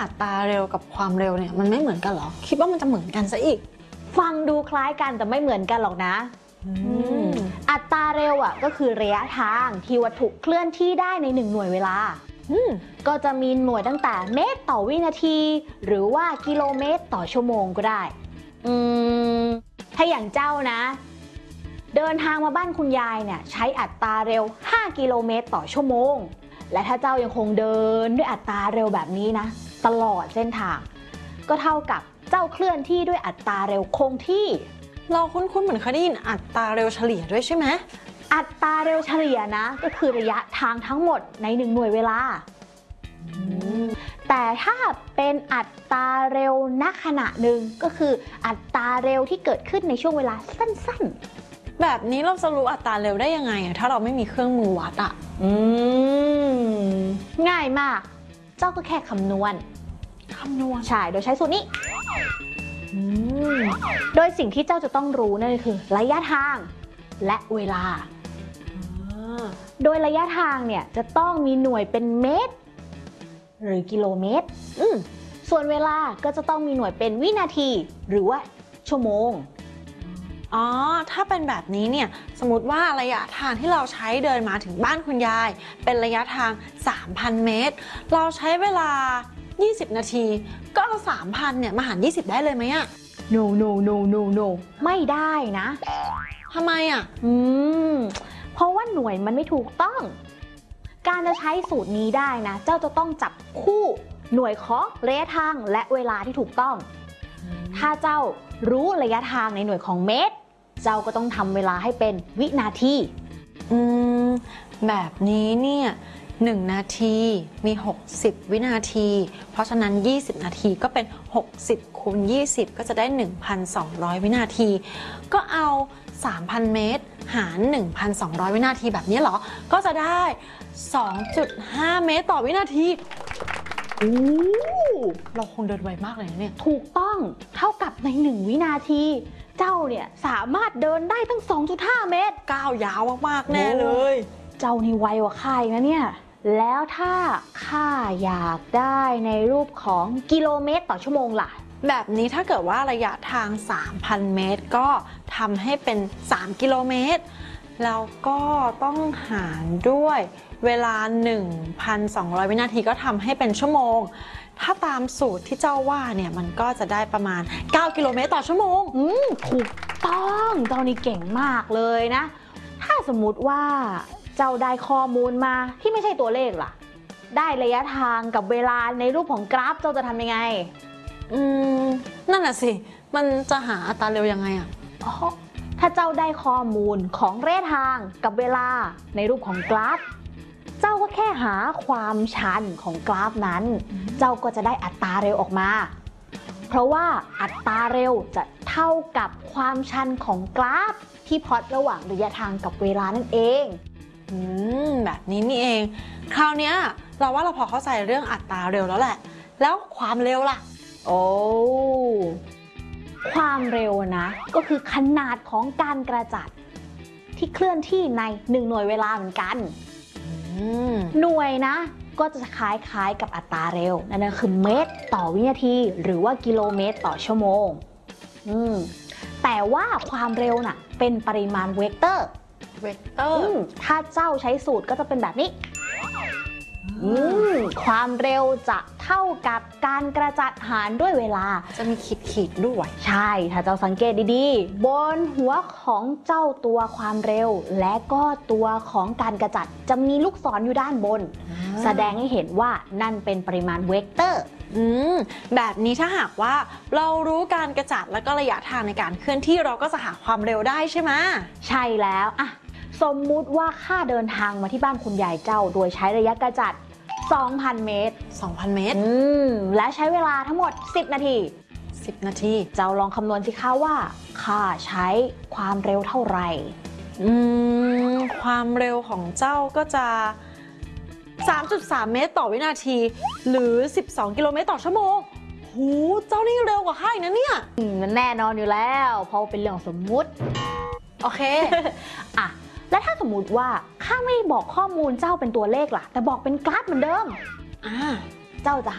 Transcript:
อัตราเร็วกับความเร็วเนี่ยมันไม่เหมือนกันเหรอคิดว่ามันจะเหมือนกันซะอีกฟังดูคล้ายกันแต่ไม่เหมือนกันหรอกนะอัตราเร็วก็คือระยะทางที่วัตถุเคลื่อนที่ได้ใน1หน่วยเวลาก็จะมีหน่วยตั้งแต่เมตรต่อวินาทีหรือว่ากิโลเมตรต่อชั่วโมงก็ได้ถ้าอย่างเจ้านะเดินทางมาบ้านคุณยายเนี่ยใช้อัตราเร็ว5กิโลเมตรต่อชั่วโมงและถ้าเจ้ายังคงเดินด้วยอัตราเร็วแบบนี้นะตลอดเส้นทางก็เท่ากับเจ้าเคลื่อนที่ด้วยอัตราเร็วคงที่เราคุ้นๆเหมือนเคยได้ยินอัตราเร็วเฉลี่ยด้วยใช่ไหมอัตราเร็วเฉลี่ยนะก็คือระยะทางทั้งหมดใน1หน่วยเวลาแต่ถ้าเป็นอัตราเร็วณขณะหนึ่งก็คืออัตราเร็วที่เกิดขึ้นในช่วงเวลาสั้นๆแบบนี้เราจะรู้อัตราเร็วได้ยังไงถ้าเราไม่มีเครื่องมือวัดง่ายมากเจ้าก็แค่คำนวณใช่โดยใช้สูตรนี้โดยสิ่งที่เจ้าจะต้องรู้นั่นคือระยะทางและเวลาโดยระยะทางเนี่ยจะต้องมีหน่วยเป็นเมตรหรือกิโลเมตรส่วนเวลาก็จะต้องมีหน่วยเป็นวินาทีหรือว่าชั่วโมงถ้าเป็นแบบนี้เนี่ยสมมติว่าระยะทางที่เราใช้เดินมาถึงบ้านคุณยายเป็นระยะทาง 3,000 เมตรเราใช้เวลา20นาทีก็เอา 3,000 เนี่ยมาหาร20ได้เลยไหมอะ no ไม่ได้นะทำไมอะเพราะว่าหน่วยมันไม่ถูกต้องการจะใช้สูตรนี้ได้นะเจ้าจะต้องจับคู่หน่วยของระยะทางและเวลาที่ถูกต้องถ้าเจ้ารู้ระยะทางในหน่วยของเมตรเจ้าก็ต้องทำเวลาให้เป็นวินาทีแบบนี้เนี่ย1นาทีมี60วินาทีเพราะฉะนั้น20นาทีก็เป็น60คูณ20ก็จะได้ 1,200 วินาทีก็เอา 3,000 เมตรหาร 1,200 วินาทีแบบนี้เหรอก็จะได้ 2.5 เมตรต่อวินาทีเราคงเดินไวมากเลยนะเนี่ยถูกต้องเท่ากับใน1วินาทีเจ้าเนี่ยสามารถเดินได้ตั้ง 2.5 เมตรก้าวยาวมากๆแน่เลยเจ้านี่ไวกว่าข้านะเนี่ยแล้วถ้าข้าอยากได้ในรูปของกิโลเมตรต่อชั่วโมงล่ะแบบนี้ถ้าเกิดว่าระยะทาง 3,000 เมตรก็ทำให้เป็น3กิโลเมตรแล้วก็ต้องหารด้วยเวลา 1,200 วินาทีก็ทำให้เป็นชั่วโมงถ้าตามสูตรที่เจ้าว่าเนี่ยมันก็จะได้ประมาณ9กิโลเมตรต่อชั่วโมงถูกต้องเจ้านี่เก่งมากเลยนะถ้าสมมุติว่าเจ้าได้ข้อมูลมาที่ไม่ใช่ตัวเลขล่ะได้ระยะทางกับเวลาในรูปของกราฟเจ้าจะทำยังไงนั่นน่ะสิมันจะหาอัตราเร็วยังไงอะถ้าเจ้าได้ข้อมูลของระยะทางกับเวลาในรูปของกราฟเจ้าก็แค่หาความชันของกราฟนั้นเจ้าก็จะได้อัตราเร็วออกมาเพราะว่าอัตราเร็วจะเท่ากับความชันของกราฟที่พลอตระหว่างระยะทางกับเวลานั่นเองแบบนี้นี่เองคราวนี้เราว่าเราพอเข้าใจเรื่องอัตราเร็วแล้วแหละแล้วความเร็วล่ะความเร็วนะก็คือขนาดของการกระจัดที่เคลื่อนที่ใน1หน่วยเวลาเหมือนกันหน่วยนะก็จะคล้ายๆกับอัตราเร็วนั่นก็คือเมตรต่อวินาทีหรือว่ากิโลเมตรต่อชั่วโมงแต่ว่าความเร็วน่ะเป็นปริมาณเวกเตอร์ถ้าเจ้าใช้สูตรก็จะเป็นแบบนี้ความเร็วจะเท่ากับการกระจัดหารด้วยเวลาจะมีขีดด้วยใช่ถ้าเจ้าสังเกตดีๆบนหัวของเจ้าตัวความเร็วและก็ตัวของการกระจัดจะมีลูกศรอยู่ด้านบนแสดงให้เห็นว่านั่นเป็นปริมาณเวกเตอร์แบบนี้ถ้าหากว่าเรารู้การกระจัดและก็ระยะทางในการเคลื่อนที่เราก็จะหาความเร็วได้ใช่ไหมใช่แล้วสมมุติว่าข้าเดินทางมาที่บ้านคุณยายเจ้าโดยใช้ระยะกระจัด 2,000 เมตรและใช้เวลาทั้งหมด10นาทีเจ้าลองคำนวณสิคะว่าข้าใช้ความเร็วเท่าไหร่ความเร็วของเจ้าก็จะ 3.3 เมตรต่อวินาทีหรือ12กิโลเมตรต่อชั่วโมงหูเจ้านี่เร็วกว่าข้าอีกนะเนี่ยมันแน่นอนอยู่แล้วเพราะเป็นเรื่องสมมุติโอเคและถ้าสมมุติว่าข้าไม่บอกข้อมูลเจ้าเป็นตัวเลขล่ะแต่บอกเป็นกราฟเหมือนเดิมเจ้าจะหา